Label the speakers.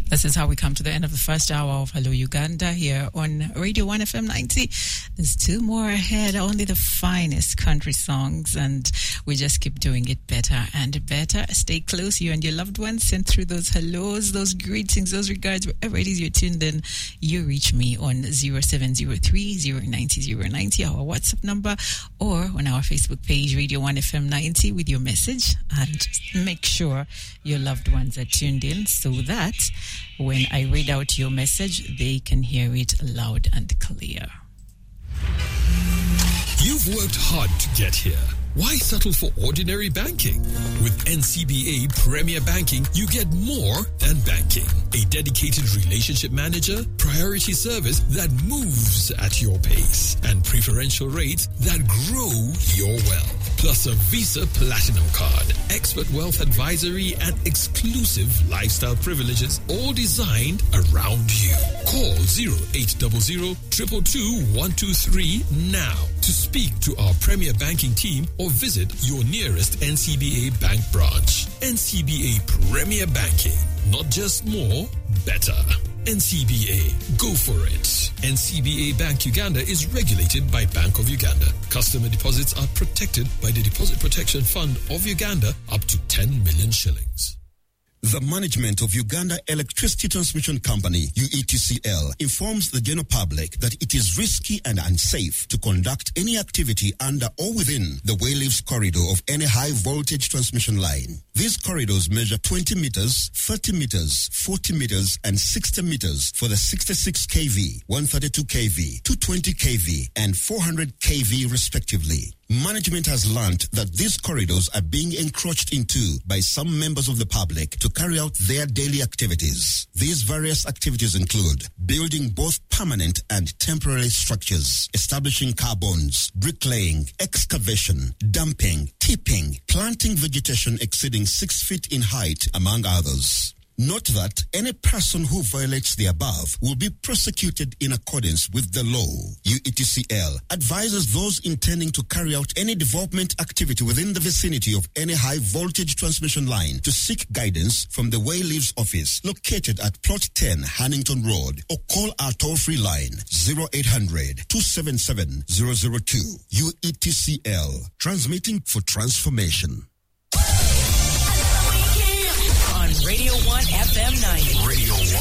Speaker 1: This is how we come to the end of the first hour of Hello Uganda here on Radio 1 FM 90. There's two more ahead, only the finest country songs, and we just keep doing it better and better. Stay close, you and your loved ones. Send through those hellos, those greetings, those regards, wherever it is you're tuned in. You reach me on 0703-090-090, our WhatsApp number, or on our Facebook page, Radio 1 FM 90, with your message. And just make sure your loved ones are tuned in so that when I read out your message, they can hear it loud and clear.
Speaker 2: You've worked hard to get here. Why settle for ordinary banking? With NCBA Premier Banking, you get more than banking. A dedicated relationship manager, priority service that moves at your pace, and preferential rates that grow your wealth. Plus a Visa Platinum Card, expert wealth advisory, and exclusive lifestyle privileges, all designed around you. Call 0800 222 123 now to speak to our Premier Banking team or visit your nearest NCBA Bank branch. NCBA Premier Banking. Not just more, better. NCBA. Go for it. NCBA Bank Uganda is regulated by Bank of Uganda. Customer deposits are protected by the Deposit Protection Fund of Uganda up to 10 million shillings.
Speaker 3: The management of Uganda Electricity Transmission Company, UETCL, informs the general public that it is risky and unsafe to conduct any activity under or within the Wayleaves corridor of any high-voltage transmission line. These corridors measure 20 meters, 30 meters, 40 meters, and 60 meters for the 66 kV, 132 kV, 220 kV, and 400 kV respectively. Management has learned that these corridors are being encroached into by some members of the public to carry out their daily activities. These various activities include building both permanent and temporary structures, establishing car bonds, bricklaying, excavation, dumping, tipping, planting vegetation exceeding 6 feet in height, among others. Note that any person who violates the above will be prosecuted in accordance with the law. UETCL advises those intending to carry out any development activity within the vicinity of any high-voltage transmission line to seek guidance from the Wayleaves office located at Plot 10, Hannington Road, or call our toll-free line 0800-277-002. UETCL, transmitting for transformation.
Speaker 4: Radio 1 FM 90. Radio 1.